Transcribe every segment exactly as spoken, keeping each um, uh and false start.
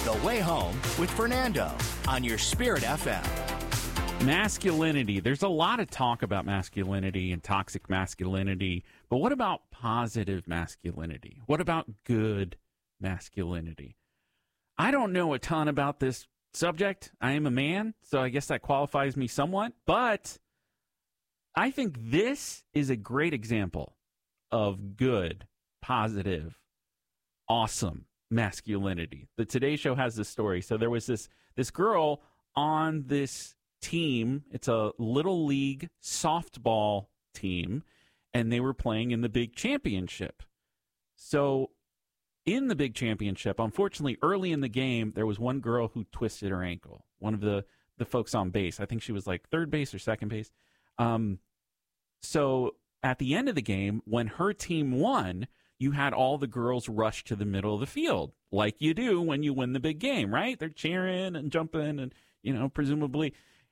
The Way Home with Fernando on your Spirit F M. Masculinity. There's a lot of talk about masculinity and toxic masculinity, but what about positive masculinity? What about good masculinity? I don't know a ton about this subject. I am a man, so I guess that qualifies me somewhat, but I think this is a great example of good, positive, awesome masculinity. The Today Show has this story. So there was this this girl on this team. It's a little league softball team, and they were playing in the big championship. So in the big championship, unfortunately, early in the game, there was one girl who twisted her ankle. One of the, the folks on base. I think she was like third base or second base. Um, so at the end of the game, when her team won, you had all the girls rush to the middle of the field, like you do when you win the big game, right? They're cheering and jumping and, you know, presumably.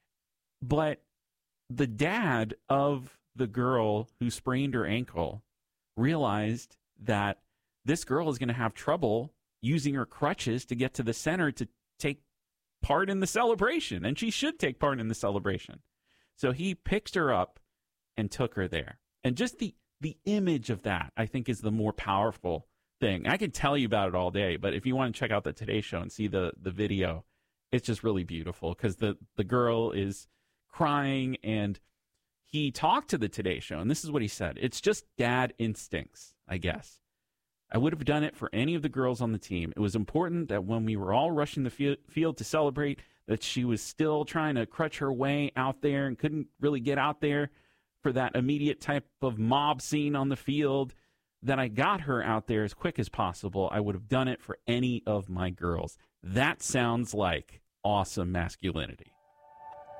But the dad of the girl who sprained her ankle realized that this girl is going to have trouble using her crutches to get to the center to take part in the celebration, and she should take part in the celebration. So he picked her up and took her there. And just the The image of that, I think, is the more powerful thing. I could tell you about it all day, but if you want to check out the Today Show and see the, the video, it's just really beautiful because the, the girl is crying, and he talked to the Today Show, and this is what he said. It's just dad instincts, I guess. I would have done it for any of the girls on the team. It was important that when we were all rushing the field to celebrate, that she was still trying to crutch her way out there and couldn't really get out there for that immediate type of mob scene on the field, that I got her out there as quick as possible. I would have done it for any of my girls. That sounds like awesome masculinity.